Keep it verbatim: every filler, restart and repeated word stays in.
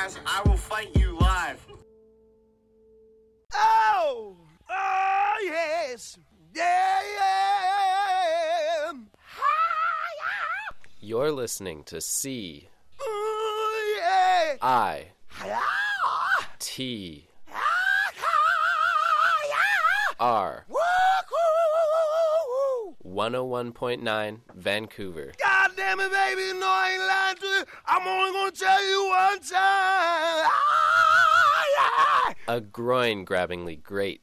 jackass. I will fight you live. Oh! Oh, yes! Yeah, yeah! You're listening to C Oh, yeah! I T R one oh one point nine Vancouver. God damn it, baby, you know I ain't lying to you. I'm only gonna tell you one time. Ah, yeah. A groin-grabbingly great